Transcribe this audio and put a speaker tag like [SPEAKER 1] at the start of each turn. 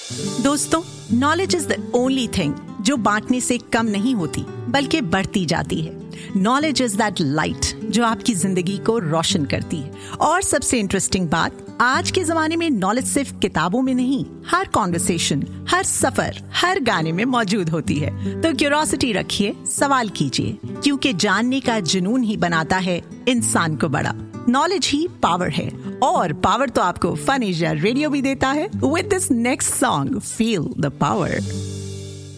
[SPEAKER 1] दोस्तों, knowledge is the only thing जो बांटने से कम नहीं होती बल्कि बढ़ती जाती है। नॉलेज इज दैट लाइट जो आपकी जिंदगी को रोशन करती है। और सबसे इंटरेस्टिंग बात, आज के जमाने में नॉलेज सिर्फ किताबों में नहीं, हर कॉन्वर्सेशन, हर सफर, हर गाने में मौजूद होती है। तो क्यूरियोसिटी रखिए, सवाल कीजिए, क्योंकि जानने का जुनून ही बनाता है इंसान को बड़ा। नॉलेज ही पावर है, और पावर तो आपको फन एशिया रेडियो भी देता है। With this next song, feel the power.